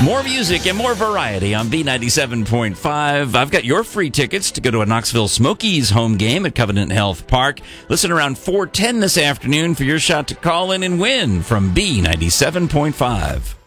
More music and more variety on B97.5. I've got your free tickets to go to a Knoxville Smokies home game at Covenant Health Park. Listen around 4:10 this afternoon for your shot to call in and win from B97.5.